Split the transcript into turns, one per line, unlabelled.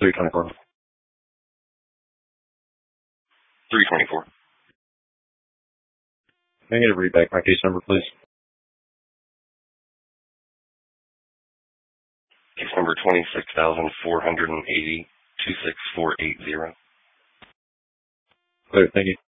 324.
324.
Can I get a read back my case number, please?
Case number 26,480, 26480.
Clear, thank you.